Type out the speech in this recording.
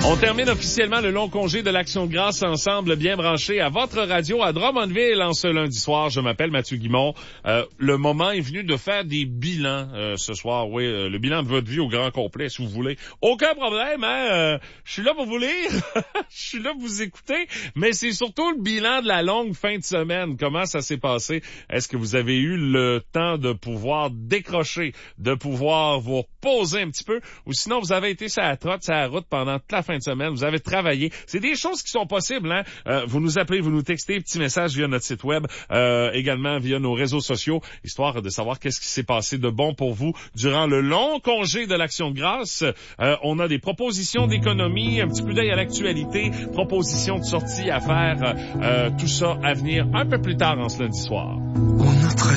On termine officiellement le long congé de l'Action de grâce ensemble, bien branché à votre radio à Drummondville en ce lundi soir. Je m'appelle Mathieu Guimond. Le moment est venu de faire des bilans ce soir. Oui, le bilan de votre vie au grand complet, si vous voulez. Aucun problème, hein? Je suis là pour vous lire. Je suis là pour vous écouter. Mais c'est surtout le bilan de la longue fin de semaine. Comment ça s'est passé? Est-ce que vous avez eu le temps de pouvoir décrocher, de pouvoir vous reposer un petit peu? Ou sinon, vous avez été sur la trotte, sur la route pendant toute la fin de semaine, vous avez travaillé. C'est des choses qui sont possibles, hein. Vous nous appelez, vous nous textez, petit message via notre site web, également via nos réseaux sociaux, histoire de savoir qu'est-ce qui s'est passé de bon pour vous durant le long congé de l'Action de grâce. On a des propositions d'économie, un petit coup d'œil à l'actualité, propositions de sortie à faire, tout ça à venir un peu plus tard en ce lundi soir.